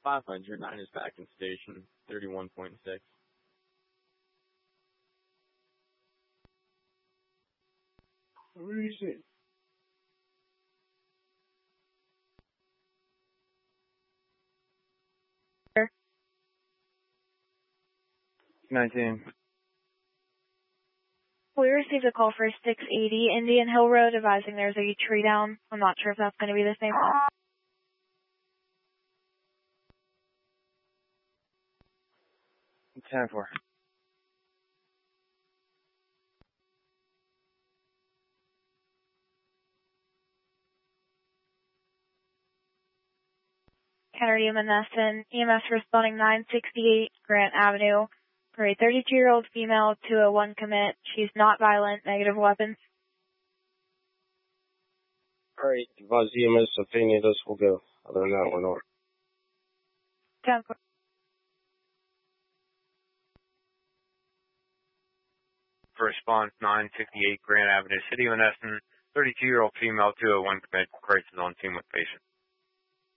500, 9 is back in station, 31.6. Where is it? Sure. 19. We received a call for 680 Indian Hill Road advising there's a tree down. I'm not sure if that's going to be the same one. 10-4. Kennedy Manesson, EMS responding 968 Grant Avenue for a 32-year-old female 201 commit. She's not violent, negative weapons. Alright, advise EMS if any of this will go. Other than that, we're not. 10-4. For response 968 Grant Avenue, City of Menneson, 32-year-old female 201 commit crisis on scene with patient.